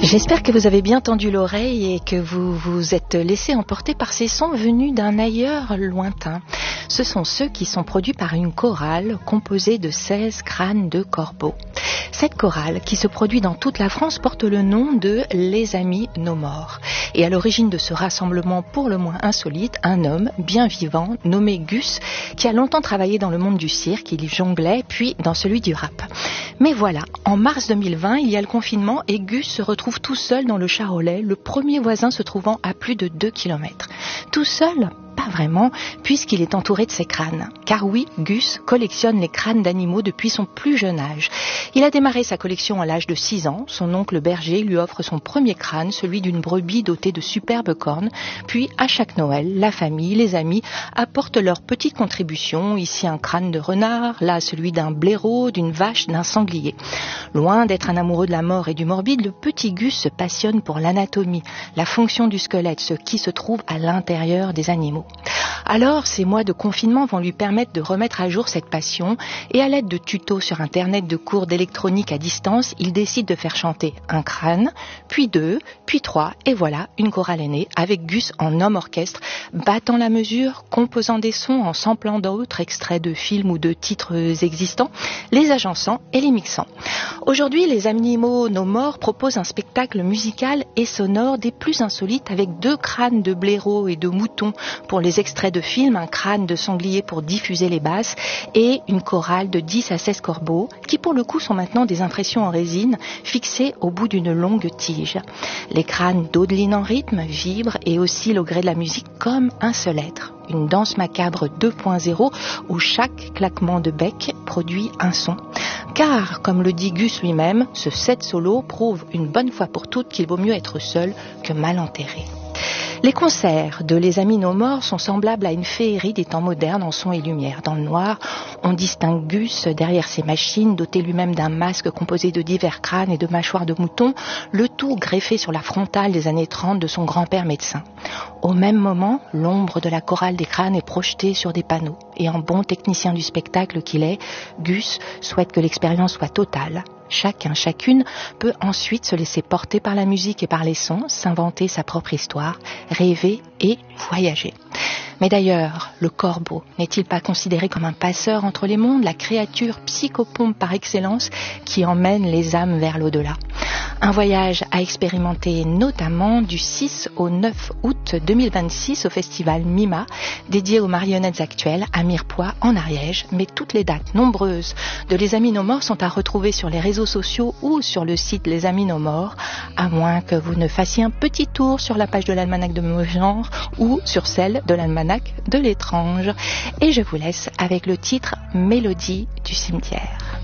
J'espère que vous avez bien tendu l'oreille et que vous vous êtes laissé emporter par ces sons venus d'un ailleurs lointain. Ce sont ceux qui sont produits par une chorale composée de 16 crânes de corbeaux. Cette chorale, qui se produit dans toute la France, porte le nom de Les Amis Nos Morts. Et à l'origine de ce rassemblement pour le moins insolite, un homme bien vivant nommé Gus, qui a longtemps travaillé dans le monde du cirque, il jonglait, puis dans celui du rap. Mais voilà, en mars 2020, il y a le confinement et Gus se retrouve tout seul dans le Charolais, le premier voisin se trouvant à plus de 2 km. Tout seul ? Pas vraiment, puisqu'il est entouré de ses crânes. Car oui, Gus collectionne les crânes d'animaux depuis son plus jeune âge. Il a démarré sa collection à l'âge de 6 ans. Son oncle berger lui offre son premier crâne, celui d'une brebis dotée de superbes cornes. Puis, à chaque Noël, la famille, les amis apportent leur petite contribution. Ici, un crâne de renard, là, celui d'un blaireau, d'une vache, d'un sanglier. Loin d'être un amoureux de la mort et du morbide, le petit Gus se passionne pour l'anatomie, la fonction du squelette, ce qui se trouve à l'intérieur des animaux. Alors, ces mois de confinement vont lui permettre de remettre à jour cette passion et à l'aide de tutos sur Internet, de cours d'électronique à distance, il décide de faire chanter un crâne, puis 2, puis 3, et voilà, une chorale est née avec Gus en homme orchestre, battant la mesure, composant des sons en samplant d'autres extraits de films ou de titres existants, les agençant et les mixant. Aujourd'hui, Les Animaux Nos Morts proposent un spectacle musical et sonore des plus insolites avec 2 crânes de blaireaux et de moutons pour les extraits de films, un crâne de sanglier pour diffuser les basses et une chorale de 10 à 16 corbeaux qui pour le coup sont maintenant des impressions en résine fixées au bout d'une longue tige. Les crânes dodelinent en rythme, vibrent et oscillent au gré de la musique comme un seul être. Une danse macabre 2.0 où chaque claquement de bec produit un son. Car, comme le dit Gus lui-même, ce set solo prouve une bonne fois pour toutes qu'il vaut mieux être seul que mal enterré. Les concerts de Les Amis Nos Morts sont semblables à une féerie des temps modernes en son et lumière. Dans le noir, on distingue Gus derrière ses machines, doté lui-même d'un masque composé de divers crânes et de mâchoires de mouton, le tout greffé sur la frontale des années 30 de son grand-père médecin. Au même moment, l'ombre de la chorale des crânes est projetée sur des panneaux. Et en bon technicien du spectacle qu'il est, Gus souhaite que l'expérience soit totale. Chacun, chacune peut ensuite se laisser porter par la musique et par les sons, s'inventer sa propre histoire, rêver et voyager. Mais d'ailleurs, le corbeau n'est-il pas considéré comme un passeur entre les mondes, la créature psychopompe par excellence qui emmène les âmes vers l'au-delà ? Un voyage à expérimenter notamment du 6 au 9 août 2026 au festival Mima, dédié aux marionnettes actuelles à Mirepoix en Ariège. Mais toutes les dates nombreuses de Les Amis Nos Morts sont à retrouver sur les réseaux sociaux ou sur le site Les Amis Nos Morts, à moins que vous ne fassiez un petit tour sur la page de l'Almanach de mon genre ou sur celle de l'Almanach de l'étrange. Et je vous laisse avec le titre Mélodie du cimetière.